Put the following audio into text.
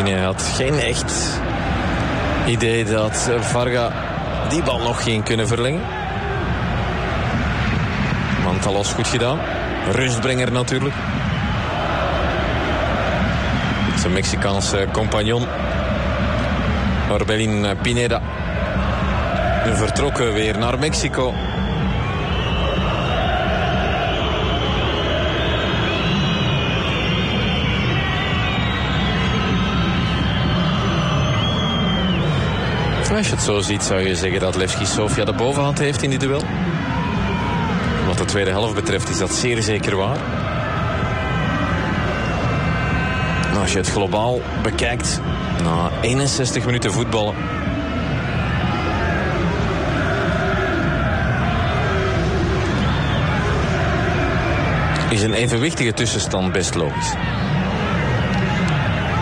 Hij had geen echt idee dat Varga die bal nog ging kunnen verlengen. Mantalos goed gedaan. Rustbrenger natuurlijk. Zijn Mexicaanse compagnon Orbelin Pineda vertrokken weer naar Mexico. Als je het zo ziet, zou je zeggen dat Levski Sofia de bovenhand heeft in dit duel. Wat de tweede helft betreft is dat zeer zeker waar. Maar als je het globaal bekijkt, na 61 minuten voetballen, is een evenwichtige tussenstand best logisch.